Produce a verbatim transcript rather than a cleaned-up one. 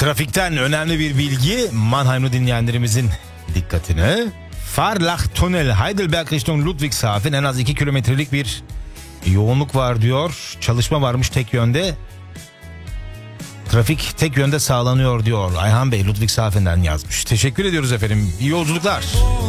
Trafikten önemli bir bilgi Mannheim'lı dinleyenlerimizin dikkatine. Farlach-Tunnel Heidelberg Richtung Ludwigshafen en az iki kilometrelik bir yoğunluk var diyor. Çalışma varmış tek yönde. Trafik tek yönde sağlanıyor diyor. Ayhan Bey Ludwigshafen'den yazmış. Teşekkür ediyoruz efendim. İyi yolculuklar.